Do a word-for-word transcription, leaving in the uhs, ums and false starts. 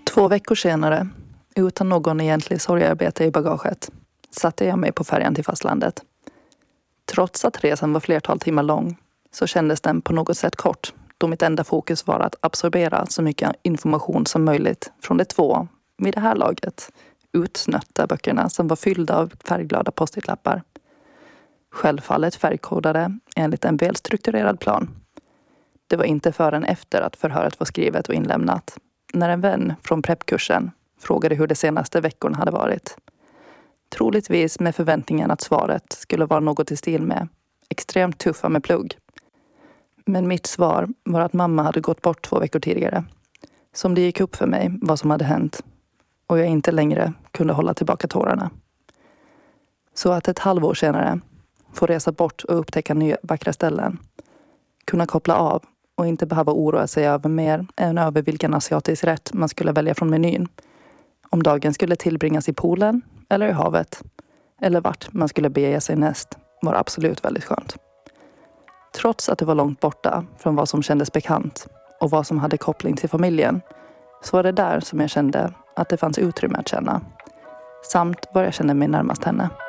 Två veckor senare, utan någon egentlig sorgearbete i bagaget, satte jag mig på färjan till fastlandet. Trots att resan var flertal timmar lång så kändes den på något sätt kort, då mitt enda fokus var att absorbera så mycket information som möjligt från de två, vid det här laget, utsnötta böckerna som var fyllda av färgglada post-it-lappar. Självfallet färgkodade enligt en välstrukturerad plan. Det var inte förrän efter att förhöret var skrivet och inlämnat, när en vän från preppkursen frågade hur de senaste veckorna hade varit. Troligtvis med förväntningen att svaret skulle vara något i stil med extremt tuffa med plugg. Men mitt svar var att mamma hade gått bort två veckor tidigare. Som det gick upp för mig vad som hade hänt och jag inte längre kunde hålla tillbaka tårarna. Så att ett halvår senare få resa bort och upptäcka nya vackra ställen. Kunna koppla av och inte behöva oroa sig över mer än över vilken asiatisk rätt man skulle välja från menyn. Om dagen skulle tillbringas i poolen eller i havet eller vart man skulle bege sig näst var absolut väldigt skönt. Trots att det var långt borta från vad som kändes bekant och vad som hade koppling till familjen så var det där som jag kände att det fanns utrymme att känna. Samt var jag kände mig närmast henne.